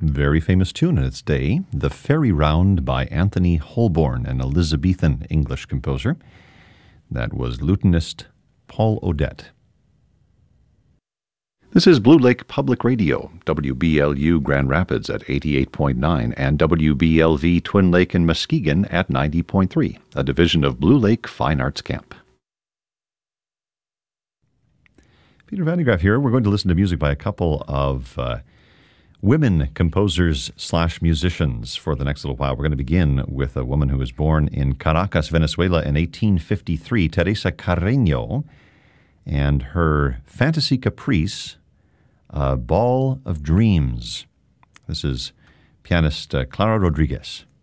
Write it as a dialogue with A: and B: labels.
A: Very famous tune in its day, The Fairy Round by Anthony Holborn, an Elizabethan English composer. That was lutenist Paul Odette. This is Blue Lake Public Radio, WBLU Grand Rapids at 88.9 and WBLV Twin Lake and Muskegon at 90.3, a division of Blue Lake Fine Arts Camp. Peter Van de Graaff here. We're going to listen to music by a couple of women composers / musicians for the next little while. We're going to begin with a woman who was born in Caracas, Venezuela in 1853, Teresa Carreño, and her Fantasy Caprice, Ball of Dreams. This is pianist Clara Rodriguez.